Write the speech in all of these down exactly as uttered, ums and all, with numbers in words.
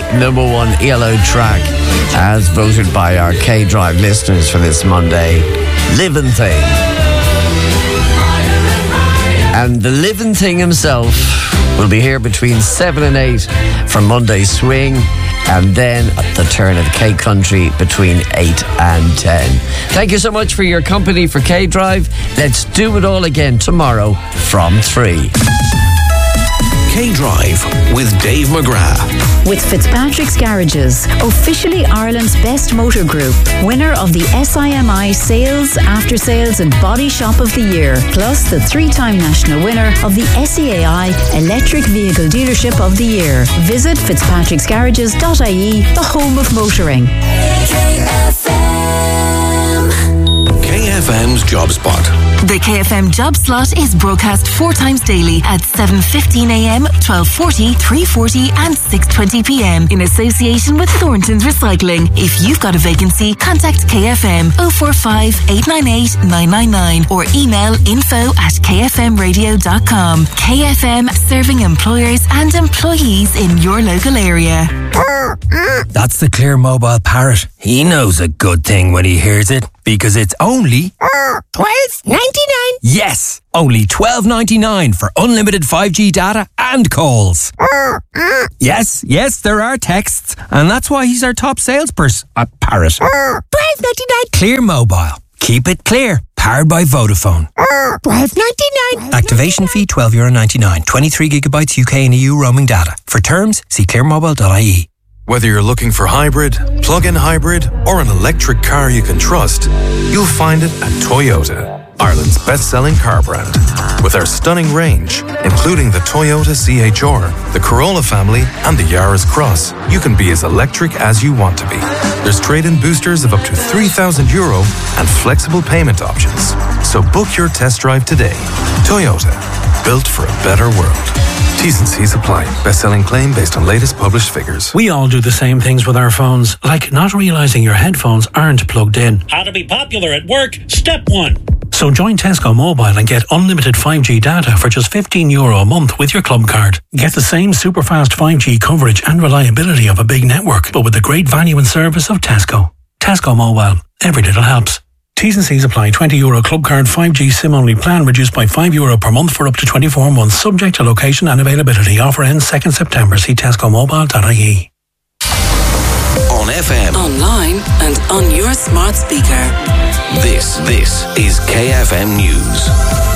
number one E L O track as voted by our K-Drive listeners for this Monday. Living Thing. And the Living Thing himself will be here between seven and eight for Monday Swing, and then at the turn of K-Country between eight and ten. Thank you so much for your company for K-Drive. Let's do it all again tomorrow from three. K-Drive with Dave McGrath. With Fitzpatrick's Garages, officially Ireland's best motor group, winner of the S I M I Sales, After Sales and Body Shop of the Year, plus the three-time national winner of the S E A I Electric Vehicle Dealership of the Year. Visit fitzpatricks garages dot I E, the home of motoring. K F M. K F M's Job Spot. The K F M Job Slot is broadcast four times daily at seven fifteen a m, twelve forty, three forty and six twenty p m in association with Thornton's Recycling. If you've got a vacancy, contact K F M oh four five, eight nine eight, nine nine nine or email info at k f m radio dot com. K F M, serving employers and employees in your local area. That's the Clear Mobile Parrot. He knows a good thing when he hears it, because it's only twelve ninety-nine. Yes, only twelve ninety-nine for unlimited five G data and calls. Yes, yes, there are texts, and that's why he's our top salesperson at Parrot. twelve ninety-nine. Clear Mobile. Keep it clear. Powered by Vodafone. twelve ninety-nine. Activation fee twelve euro ninety-nine. twenty-three gigabytes U K and E U roaming data. For terms, see clear mobile dot I E. Whether you're looking for hybrid, plug-in hybrid, or an electric car you can trust, you'll find it at Toyota, Ireland's best-selling car brand. With our stunning range, including the Toyota C H R, the Corolla family, and the Yaris Cross, you can be as electric as you want to be. There's trade-in boosters of up to three thousand euro and flexible payment options. So book your test drive today. Toyota, built for a better world. T's and C's apply. Best-selling claim based on latest published figures. We all do the same things with our phones, like not realising your headphones aren't plugged in. How to be popular at work, step one. So join Tesco Mobile and get unlimited five G data for just fifteen euro a month with your club card. Get the same super fast five G coverage and reliability of a big network, but with the great value and service of Tesco. Tesco Mobile. Every little helps. T's and C's apply. twenty euro club card five G SIM-only plan reduced by five euro per month for up to twenty-four months, subject to location and availability. Offer ends second September. See tesco mobile dot I E. On F M. Online and on your smart speaker. This, this is K F M News.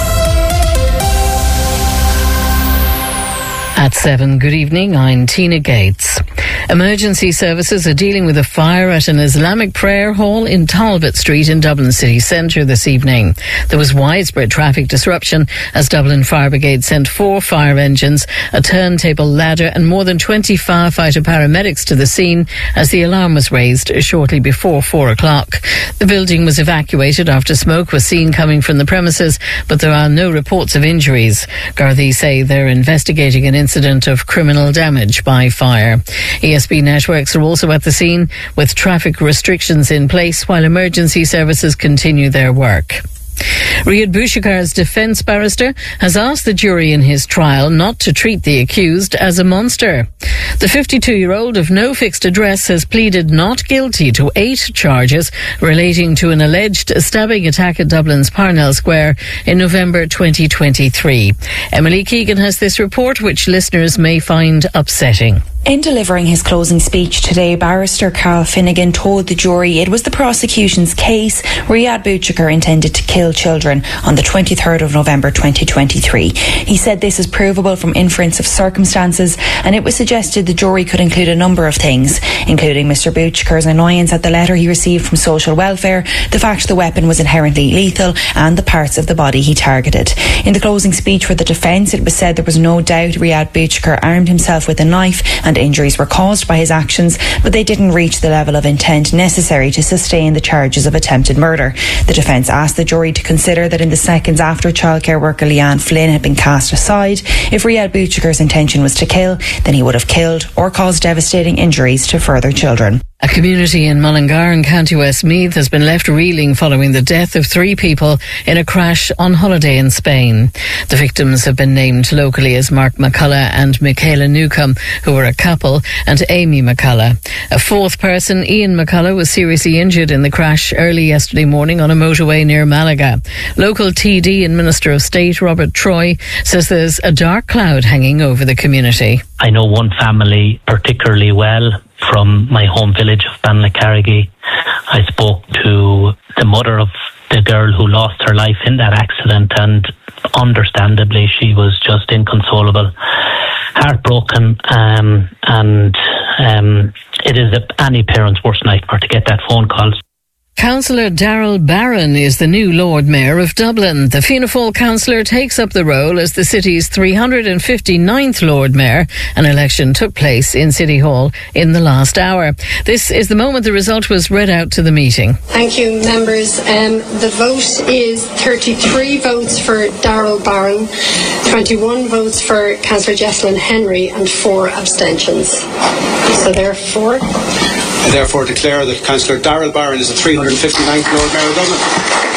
At seven, good evening, I'm Tina Gates. Emergency services are dealing with a fire at an Islamic prayer hall in Talbot Street in Dublin city centre this evening. There was widespread traffic disruption as Dublin Fire Brigade sent four fire engines, a turntable ladder and more than twenty firefighter paramedics to the scene as the alarm was raised shortly before four o'clock. The building was evacuated after smoke was seen coming from the premises, but there are no reports of injuries. Gardaí say they're investigating an incident of criminal damage by fire. E S B networks are also at the scene with traffic restrictions in place while emergency services continue their work. Riyad Boushakar's defence barrister has asked the jury in his trial not to treat the accused as a monster. The fifty-two-year-old of no fixed address has pleaded not guilty to eight charges relating to an alleged stabbing attack at Dublin's Parnell Square in November twenty twenty-three. Emily Keegan has this report, which listeners may find upsetting. In delivering his closing speech today, barrister Carl Finnegan told the jury it was the prosecution's case Riyad Bousshakar intended to kill children on the twenty-third of November twenty twenty-three. He said this is provable from inference of circumstances, and it was suggested the jury could include a number of things, including Mr Boushakar's annoyance at the letter he received from social welfare, the fact the weapon was inherently lethal, and the parts of the body he targeted. In the closing speech for the defence, it was said there was no doubt Riyad Bousshakar armed himself with a knife and injuries were caused by his actions, but they didn't reach the level of intent necessary to sustain the charges of attempted murder. The defence asked the jury to consider that in the seconds after childcare worker Leanne Flynn had been cast aside, if Riyad Boushakar's intention was to kill, then he would have killed or caused devastating injuries to further children. A community in Mullingar in County Westmeath has been left reeling following the death of three people in a crash on holiday in Spain. The victims have been named locally as Mark McCullough and Michaela Newcomb, who were a couple, and Amy McCullough. A fourth person, Ian McCullough, was seriously injured in the crash early yesterday morning on a motorway near Malaga. Local T D and Minister of State Robert Troy says there's a dark cloud hanging over the community. I know one family particularly well from my home village of Banlacarrigy. I spoke to the mother of the girl who lost her life in that accident, and understandably she was just inconsolable, heartbroken, um, and um, it is any parent's worst nightmare to get that phone call. Councillor Daryl Barron is the new Lord Mayor of Dublin. The Fianna Fáil councillor takes up the role as the city's three hundred fifty-ninth Lord Mayor. An election took place in City Hall in the last hour. This is the moment the result was read out to the meeting. Thank you, members. Um, the vote is thirty-three votes for Daryl Barron, twenty-one votes for Councillor Jessalyn Henry, and four abstentions. So therefore... I therefore declare that Councillor Daryl Barron is the three hundred fifty-ninth Lord Mayor of Dublin.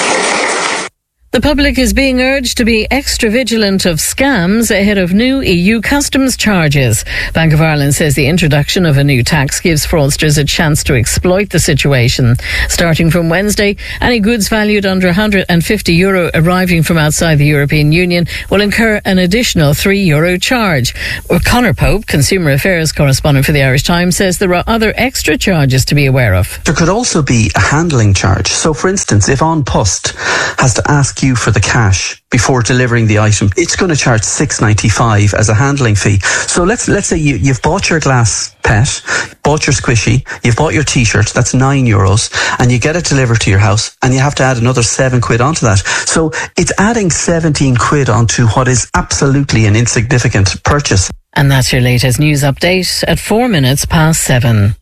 The public is being urged to be extra vigilant of scams ahead of new E U customs charges. Bank of Ireland says the introduction of a new tax gives fraudsters a chance to exploit the situation. Starting from Wednesday, any goods valued under one hundred fifty euro arriving from outside the European Union will incur an additional three euro charge. Conor Pope, Consumer Affairs correspondent for the Irish Times, says there are other extra charges to be aware of. There could also be a handling charge. So, for instance, if An Post has to ask you for the cash before delivering the item, it's going to charge six ninety-five as a handling fee. So let's let's say you, you've bought your glass pet, bought your squishy, you've bought your t-shirt, that's nine euros, and you get it delivered to your house, and you have to add another seven quid onto that. So it's adding seventeen quid onto what is absolutely an insignificant purchase. And that's your latest news update at four minutes past seven.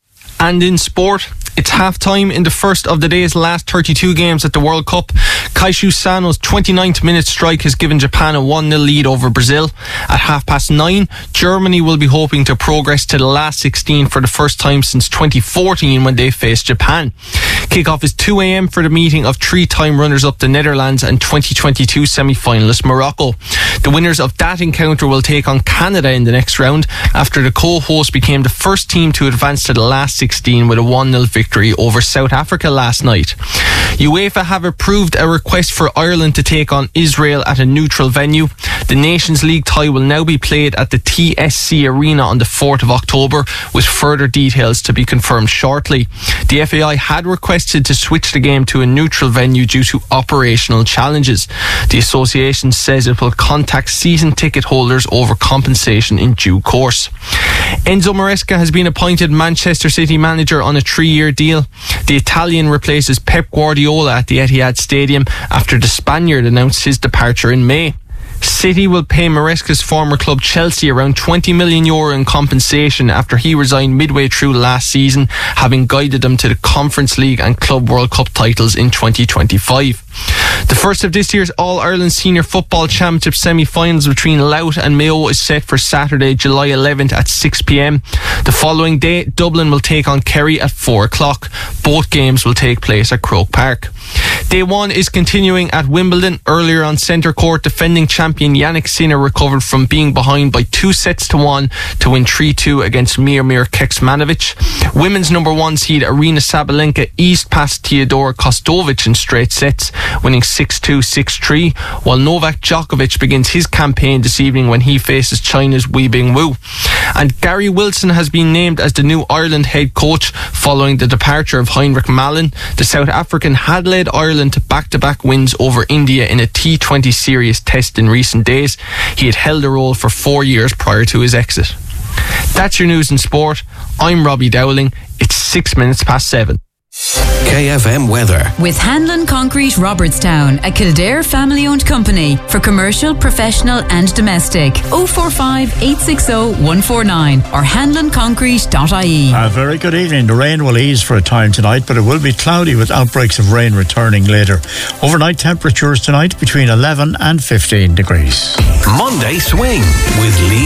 And in sport, it's half-time in the first of the day's last thirty-two games at the World Cup. Kaishu Sano's twenty-ninth minute strike has given Japan a one nil lead over Brazil. At half past nine, Germany will be hoping to progress to the last sixteen for the first time since twenty fourteen when they faced Japan. Kickoff is two a.m. for the meeting of three-time runners-up the Netherlands and twenty twenty-two semi-finalist Morocco. The winners of that encounter will take on Canada in the next round after the co-host became the first team to advance to the last sixteen with a one nil victory over South Africa last night. UEFA have approved a request for Ireland to take on Israel at a neutral venue. The Nations League tie will now be played at the T S C Arena on the fourth of October, with further details to be confirmed shortly. The F A I had requested to switch the game to a neutral venue due to operational challenges. The association says it will contact season ticket holders over compensation in due course. Enzo Maresca has been appointed Manchester City manager on a three-year deal. The Italian replaces Pep Guardiola at the Etihad Stadium after the Spaniard announced his departure in May. City will pay Maresca's former club Chelsea around twenty million euro in compensation after he resigned midway through last season, having guided them to the Conference League and Club World Cup titles in twenty twenty-five. The first of this year's All-Ireland Senior Football Championship semi-finals between Louth and Mayo is set for Saturday, July eleventh at six p.m. The following day, Dublin will take on Kerry at four o'clock. Both games will take place at Croke Park. Day one is continuing at Wimbledon. Earlier on centre court, defending champion Yannick Sinner recovered from being behind by two sets to one to win three two against Miomir Kecmanovic. Women's number one seed Arina Sabalenka eased past Teodora Kostovic in straight sets, winning six two, six three, while Novak Djokovic begins his campaign this evening when he faces China's Wei Bingwu. And Gary Wilson has been named as the new Ireland head coach following the departure of Heinrich Malen. The South African had led Ireland to back-to-back wins over India in a T twenty series test in recent days. He had held the role for four years prior to his exit. That's your news in sport. I'm Robbie Dowling. It's six minutes past seven. K F M weather. With Hanlon Concrete Robertstown, a Kildare family-owned company for commercial, professional and domestic. oh four five, eight six oh, one four nine or hanlon concrete dot I E. A very good evening. The rain will ease for a time tonight, but it will be cloudy with outbreaks of rain returning later. Overnight temperatures tonight between eleven and fifteen degrees. Monday Swing with Lee